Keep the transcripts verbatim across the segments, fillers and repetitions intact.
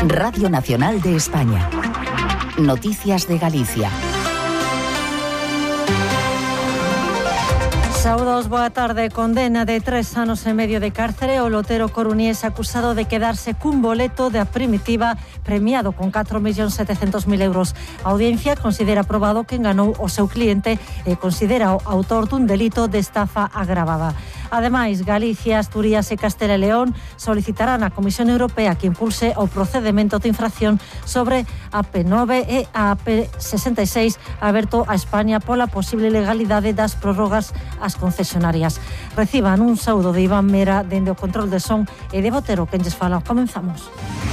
Radio Nacional de España. Noticias de Galicia. Saúdos, boa tarde. Condena de tres anos e medio de cárcere o lotero coruñés acusado de quedarse cun boleto da Primitiva premiado con catro millóns setecentos mil euros. A audiencia considera probado que enganou o seu cliente e considera o autor dun delito de estafa agravada. Ademais, Galicia, Asturias e Castela e León solicitarán á Comisión Europea que impulse o procedemento de infracción sobre a P nove e a P sesenta e seis aberto a España pola posible ilegalidade das prórrogas ás concesionarias. Reciban un saúdo de Iván Mera dende o control de son e de Botero quen lles fala. Comenzamos.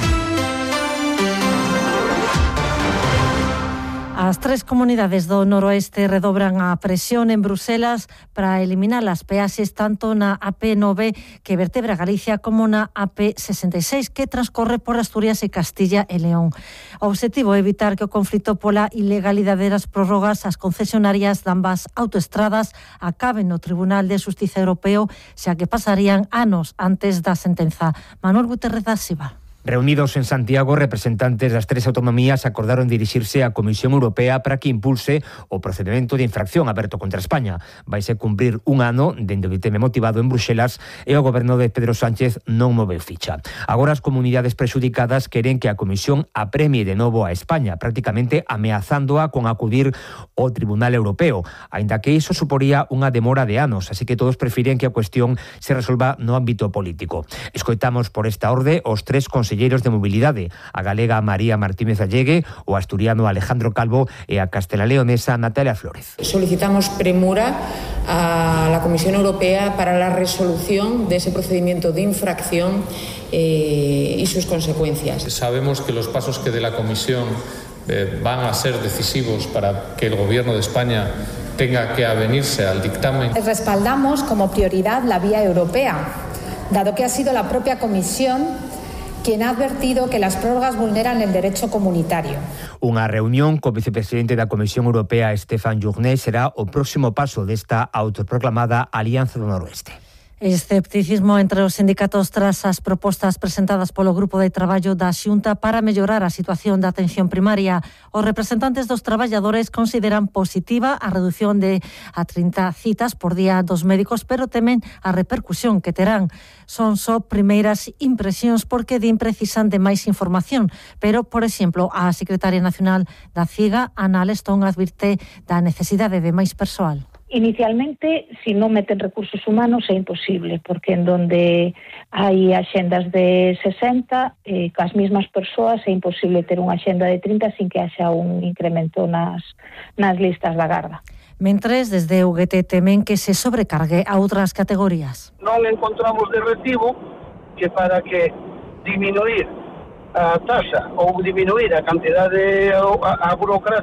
As tres comunidades do noroeste redobran a presión en Bruselas para eliminar as peaxes tanto na A P nove que vertebra Galicia como na A P sesenta e seis que transcorre por Asturias e Castilla e León. O obxectivo é evitar que o conflito pola ilegalidade das prórrogas ás concesionarias de ambas autoestradas acaben no Tribunal de Xustiza Europeo, xa que pasarían anos antes da sentenza. Manuel Guterres da Silva. Reunidos en Santiago, representantes das tres autonomías acordaron dirixirse á Comisión Europea para que impulse o procedimento de infracción aberto contra España. Vaise cumprir un ano dende o ditame motivado en Bruxelas e o goberno de Pedro Sánchez non moveu ficha. Agora as comunidades prexudicadas queren que a Comisión apremie de novo a España, prácticamente ameazándoa con acudir ao Tribunal Europeo, aínda que iso suporía unha demora de anos, así que todos prefiren que a cuestión se resolva no ámbito político. Escoitamos por esta orde os tres conselleiros de mobilidade, a galega María Martínez Allegue, o asturiano Alejandro Calvo e a castelaleonesa Natalia Flórez. Solicitamos premura a la Comisión Europea para la resolución de ese procedimiento de infracción eh, y sus consecuencias. Sabemos que los pasos que dé la Comisión eh, van a ser decisivos para que el Gobierno de España tenga que avenirse al dictamen. Respaldamos como prioridad la vía europea, dado que ha sido la propia Comisión quien ha advertido que las prórrogas vulneran el derecho comunitario. Unha reunión co vicepresidente da Comisión Europea, Stefan Journet, será o próximo paso desta autoproclamada Alianza do Noroeste. Escepticismo entre os sindicatos tras as propostas presentadas polo Grupo de Traballo da Xunta para mellorar a situación da atención primaria. Os representantes dos traballadores consideran positiva a redución de a trinta citas por día dos médicos, pero temen a repercusión que terán. Son só primeiras impresións porque din precisan de máis información, pero, por exemplo, a secretaria nacional da CIGA, Ana Alestón, advirte da necesidade de máis persoal. Inicialmente, si non meten recursos humanos é imposible, porque en donde hai axendas de sesenta, eh, cas mesmas persoas é imposible ter unha axenda de trinta sin que haxa un incremento nas, nas listas da garda. Mentres, desde U G T temen que se sobrecargue a outras categorías. Non encontramos de recibo que para que diminuir a taxa ou diminuir a cantidade, a, a burocracia